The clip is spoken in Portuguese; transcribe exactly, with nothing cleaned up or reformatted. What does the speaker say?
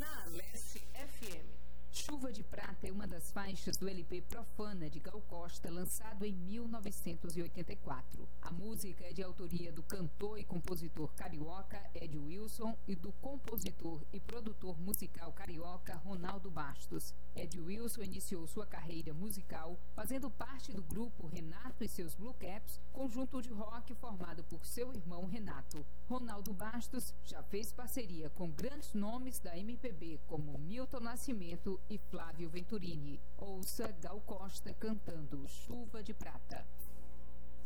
na Alesse F M. Chuva de Prata é uma das faixas do L P Profana de Gal Costa, lançado em mil novecentos e oitenta e quatro. A música é de autoria do cantor e compositor carioca Ed Wilson e do compositor e produtor musical carioca Ronaldo Bastos. Ed Wilson iniciou sua carreira musical fazendo parte do grupo Renato e seus Blue Caps, conjunto de rock formado por seu irmão Renato. Ronaldo Bastos já fez parceria com grandes nomes da M P B como Milton Nascimento e Flávio Venturini. Ouça Gal Costa cantando Chuva de Prata.